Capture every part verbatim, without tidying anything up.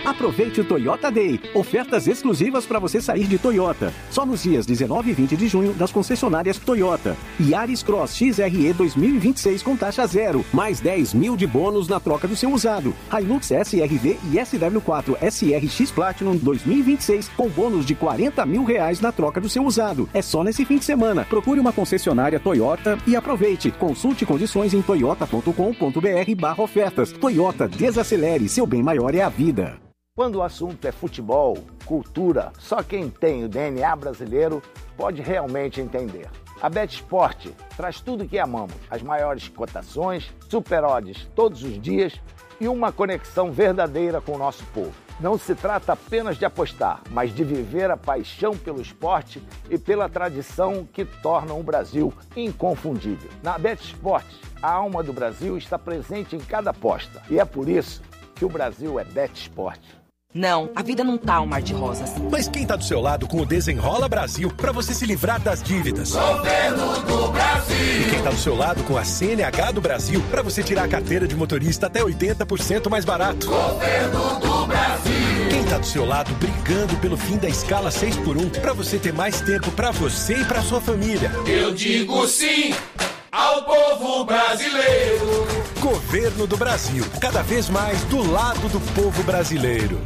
Aproveite o Toyota Day. Ofertas exclusivas para você sair de Toyota. Só nos dias dezenove e vinte de junho das concessionárias Toyota. Yaris Cross X R E dois mil e vinte e seis com taxa zero. Mais dez mil de bônus na troca do seu usado. Hilux S R V e S W quatro S R X Platinum dois mil e vinte e seis com bônus de quarenta mil reais na troca do seu usado. É só nesse fim de semana. Procure uma concessionária Toyota e aproveite. Consulte condições em toyota ponto com ponto b r barra ofertas. Toyota, desacelere. Seu bem maior é a vida. Quando o assunto é futebol, cultura, só quem tem o D N A brasileiro pode realmente entender. A BetSport traz tudo o que amamos, as maiores cotações, super odds todos os dias e uma conexão verdadeira com o nosso povo. Não se trata apenas de apostar, mas de viver a paixão pelo esporte e pela tradição que tornam o Brasil inconfundível. Na BetSport, a alma do Brasil está presente em cada aposta e é por isso que o Brasil é BetSport. Não, a vida não tá um mar de rosas. Mas quem tá do seu lado com o Desenrola Brasil para você se livrar das dívidas? Governo do Brasil. E quem tá do seu lado com a C N H do Brasil para você tirar a carteira de motorista até oitenta por cento mais barato? Governo do Brasil. Quem tá do seu lado brigando pelo fim da escala seis por um para você ter mais tempo para você e para sua família? Eu digo sim ao povo brasileiro. Governo do Brasil, cada vez mais do lado do povo brasileiro.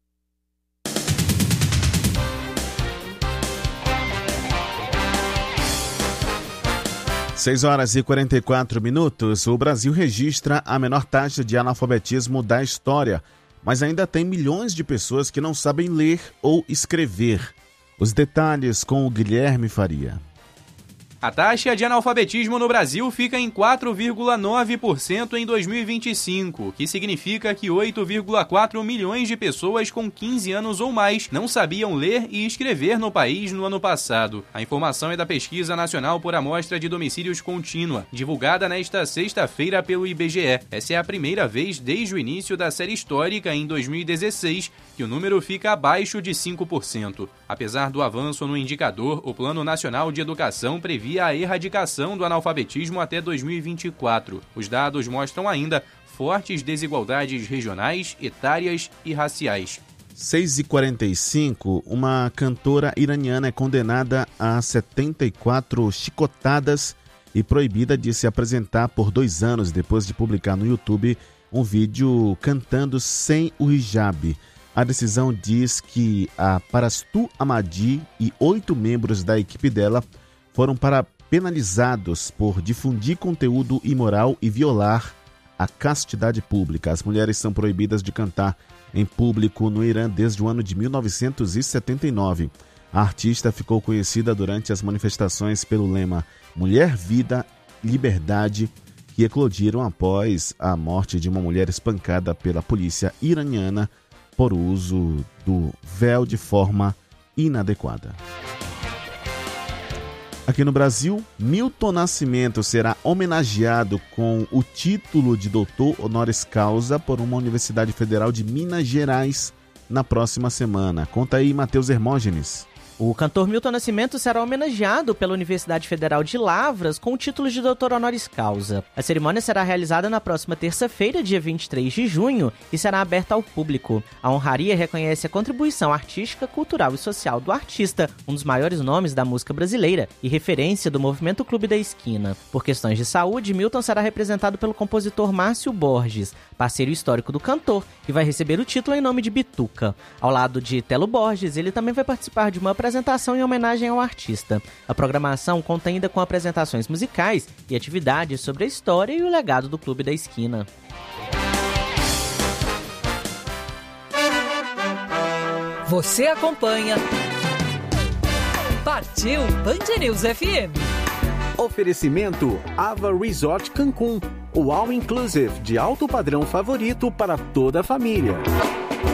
seis horas e quarenta e quatro minutos. O Brasil registra a menor taxa de analfabetismo da história, mas ainda tem milhões de pessoas que não sabem ler ou escrever. Os detalhes com o Guilherme Faria. A taxa de analfabetismo no Brasil fica em quatro vírgula nove por cento em dois mil e vinte e cinco, o que significa que oito vírgula quatro milhões de pessoas com quinze anos ou mais não sabiam ler e escrever no país no ano passado. A informação é da Pesquisa Nacional por Amostra de Domicílios Contínua, divulgada nesta sexta-feira pelo I B G E. Essa é a primeira vez desde o início da série histórica, em dois mil e dezesseis, que o número fica abaixo de cinco por cento. Apesar do avanço no indicador, o Plano Nacional de Educação previa a erradicação do analfabetismo até dois mil e vinte e quatro. Os dados mostram ainda fortes desigualdades regionais, etárias e raciais. seis e quarenta e cinco, uma cantora iraniana é condenada a setenta e quatro chicotadas e proibida de se apresentar por dois anos depois de publicar no YouTube um vídeo cantando sem o hijab. A decisão diz que a Parastu Ahmadi e oito membros da equipe dela foram para penalizados por difundir conteúdo imoral e violar a castidade pública. As mulheres são proibidas de cantar em público no Irã desde o ano de mil novecentos e setenta e nove. A artista ficou conhecida durante as manifestações pelo lema Mulher, Vida, Liberdade, que eclodiram após a morte de uma mulher espancada pela polícia iraniana por uso do véu de forma inadequada. Aqui no Brasil, Milton Nascimento será homenageado com o título de doutor honoris causa por uma Universidade Federal de Minas Gerais na próxima semana. Conta aí, Matheus Hermógenes. O cantor Milton Nascimento será homenageado pela Universidade Federal de Lavras com o título de doutor honoris causa. A cerimônia será realizada na próxima terça-feira, dia vinte e três de junho, e será aberta ao público. A honraria reconhece a contribuição artística, cultural e social do artista, um dos maiores nomes da música brasileira e referência do movimento Clube da Esquina. Por questões de saúde, Milton será representado pelo compositor Márcio Borges, parceiro histórico do cantor, que vai receber o título em nome de Bituca. Ao lado de Telo Borges, ele também vai participar de uma apresentação em homenagem ao artista. A programação conta ainda com apresentações musicais e atividades sobre a história e o legado do Clube da Esquina. Você acompanha Partiu Band News F M. Oferecimento Ava Resort Cancún, o all-inclusive de alto padrão favorito para toda a família.